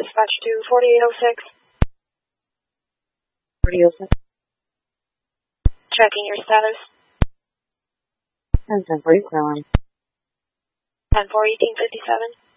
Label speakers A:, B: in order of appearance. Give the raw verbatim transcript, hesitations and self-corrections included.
A: dispatch to forty-eight oh six.
B: forty-eight oh six.
A: Checking your status.
B: ten ten forty, clear line.
A: ten four eighteen fifty-seven.